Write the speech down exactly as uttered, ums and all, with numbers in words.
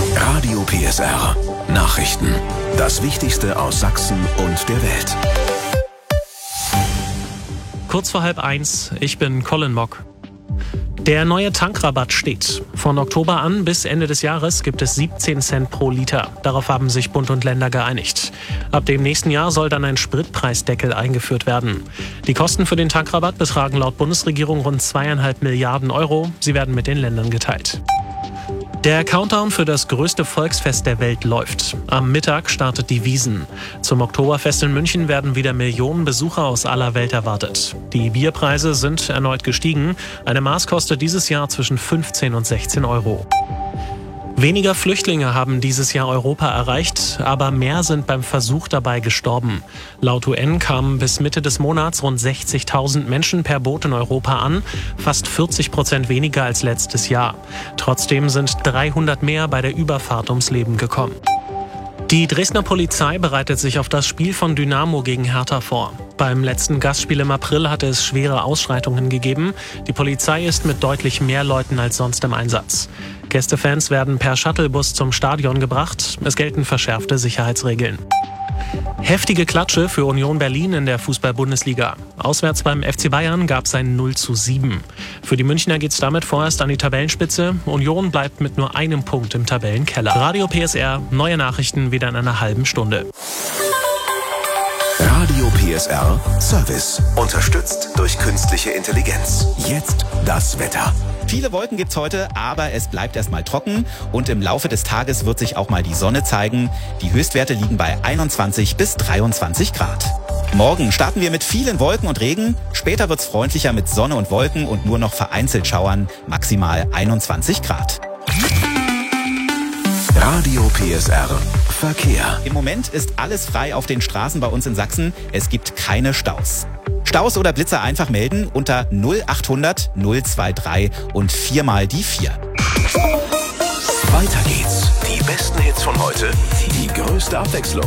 Radio P S R. Nachrichten. Das Wichtigste aus Sachsen und der Welt. Kurz vor halb eins, ich bin Colin Mock. Der neue Tankrabatt steht. Von Oktober an bis Ende des Jahres gibt es siebzehn Cent pro Liter. Darauf haben sich Bund und Länder geeinigt. Ab dem nächsten Jahr soll dann ein Spritpreisdeckel eingeführt werden. Die Kosten für den Tankrabatt betragen laut Bundesregierung rund zweieinhalb Milliarden Euro. Sie werden mit den Ländern geteilt. Der Countdown für das größte Volksfest der Welt läuft. Am Mittag startet die Wiesn. Zum Oktoberfest in München werden wieder Millionen Besucher aus aller Welt erwartet. Die Bierpreise sind erneut gestiegen. Eine Maß kostet dieses Jahr zwischen fünfzehn und sechzehn Euro. Weniger Flüchtlinge haben dieses Jahr Europa erreicht, aber mehr sind beim Versuch dabei gestorben. Laut U N kamen bis Mitte des Monats rund sechzigtausend Menschen per Boot in Europa an, fast vierzig Prozent weniger als letztes Jahr. Trotzdem sind dreihundert mehr bei der Überfahrt ums Leben gekommen. Die Dresdner Polizei bereitet sich auf das Spiel von Dynamo gegen Hertha vor. Beim letzten Gastspiel im April hatte es schwere Ausschreitungen gegeben. Die Polizei ist mit deutlich mehr Leuten als sonst im Einsatz. Gästefans werden per Shuttlebus zum Stadion gebracht. Es gelten verschärfte Sicherheitsregeln. Heftige Klatsche für Union Berlin in der Fußball-Bundesliga. Auswärts beim F C Bayern gab es ein null zu sieben. Für die Münchner geht's damit vorerst an die Tabellenspitze. Union bleibt mit nur einem Punkt im Tabellenkeller. Radio P S R, neue Nachrichten wieder in einer halben Stunde. Radio P S R Service. Unterstützt durch künstliche Intelligenz. Jetzt das Wetter. Viele Wolken gibt's heute, aber es bleibt erstmal trocken und im Laufe des Tages wird sich auch mal die Sonne zeigen. Die Höchstwerte liegen bei einundzwanzig bis dreiundzwanzig Grad. Morgen starten wir mit vielen Wolken und Regen. Später wird's freundlicher mit Sonne und Wolken und nur noch vereinzelt Schauern, maximal einundzwanzig Grad. Radio P S R Verkehr. Im Moment ist alles frei auf den Straßen bei uns in Sachsen. Es gibt keine Staus. Staus oder Blitzer einfach melden unter null achthundert null drei drei und viermal die vier. Weiter geht's. Die besten Hits von heute, die größte Abwechslung